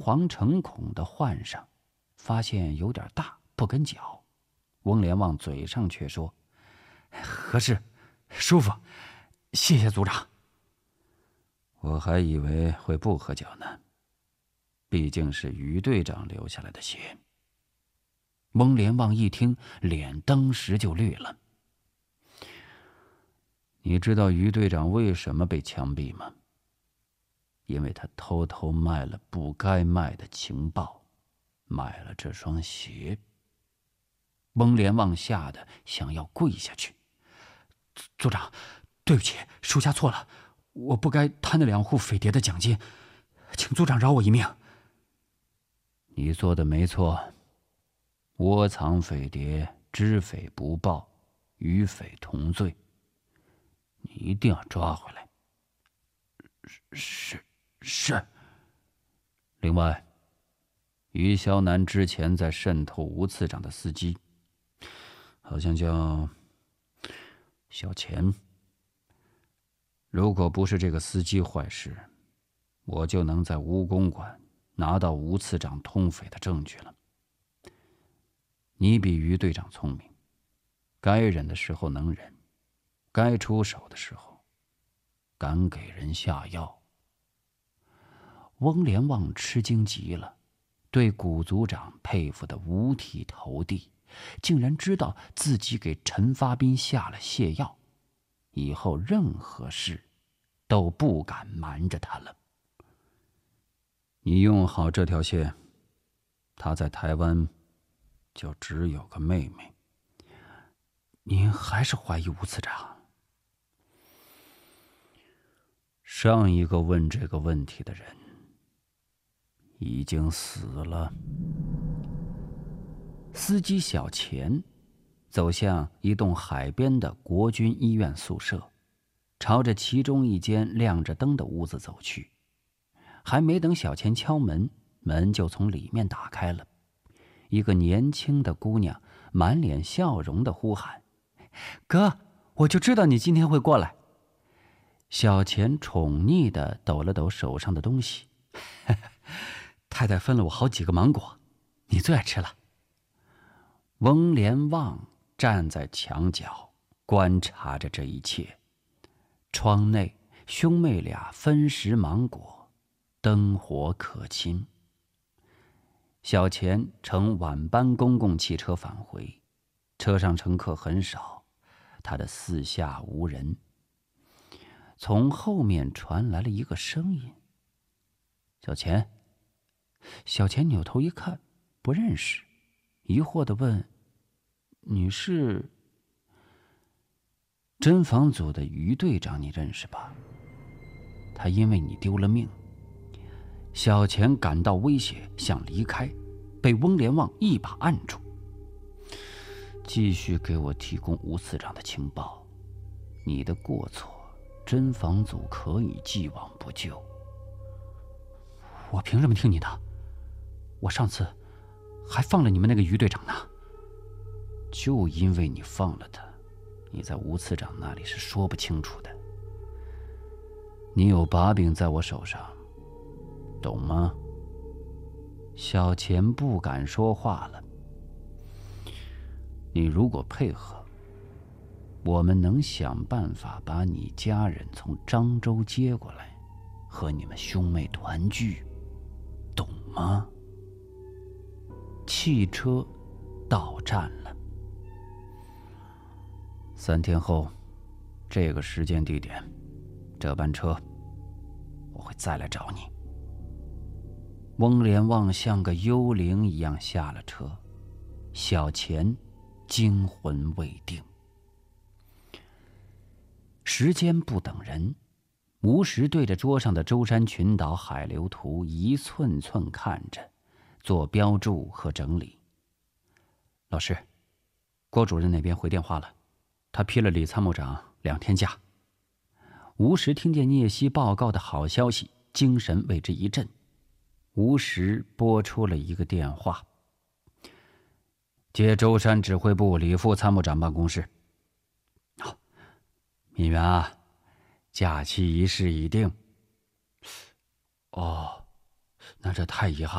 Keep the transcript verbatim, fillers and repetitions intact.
惶诚恐地换上，发现有点大，不跟脚。翁连旺嘴上却说：“合适，舒服，谢谢组长。”我还以为会不合脚呢，毕竟是于队长留下来的血。翁连旺一听，脸当时就绿了。你知道于队长为什么被枪毙吗？因为他偷偷卖了不该卖的情报，买了这双鞋。翁连旺吓得想要跪下去。组长，对不起，属下错了，我不该贪那两户匪谍的奖金，请组长饶我一命。你做的没错，窝藏匪谍，知匪不报，与匪同罪，你一定要抓回来。是是。另外，于肖南之前在渗透吴次长的司机，好像叫小钱。如果不是这个司机坏事，我就能在吴公馆拿到吴次长通匪的证据了。你比于队长聪明，该忍的时候能忍，该出手的时候敢给人下药。翁连旺吃惊极了，对古组长佩服得五体投地，竟然知道自己给陈发斌下了泻药，以后任何事都不敢瞒着他了。你用好这条线，他在台湾就只有个妹妹。您还是怀疑吴次长？上一个问这个问题的人已经死了。司机小钱走向一栋海边的国军医院宿舍，朝着其中一间亮着灯的屋子走去。还没等小钱敲门，门就从里面打开了。一个年轻的姑娘满脸笑容地呼喊：“哥，我就知道你今天会过来。”小钱宠溺地抖了抖手上的东西：“太太分了我好几个芒果，你最爱吃了。”翁连旺站在墙角观察着这一切。窗内兄妹俩分食芒果，灯火可亲。小钱乘晚班公共汽车返回，车上乘客很少，他的四下无人。从后面传来了一个声音：“小钱。”小钱扭头一看，不认识，疑惑地问：“你是？”“侦防组的于队长，你认识吧？他因为你丢了命。”小钱感到威胁，想离开，被翁连旺一把按住：“继续给我提供吴次长的情报，你的过错侦防组可以既往不咎。”“我凭什么听你的？我上次还放了你们那个于队长呢。”“就因为你放了他，你在吴次长那里是说不清楚的。你有把柄在我手上，懂吗？”小钱不敢说话了。“你如果配合，我们能想办法把你家人从漳州接过来，和你们兄妹团聚，懂吗？”汽车到站了。三天后，这个时间地点，这班车，我会再来找你。翁连旺像个幽灵一样下了车，小钱惊魂未定。时间不等人，吴石对着桌上的舟山群岛海流图一寸寸看着，做标注和整理。“老师，郭主任那边回电话了，他批了李参谋长两天假。”吴石听见聂西报告的好消息，精神为之一振。吴石拨出了一个电话：“接舟山指挥部李副参谋长办公室。”“好，闵元啊，假期一事已定。”“哦，那这太遗憾了。”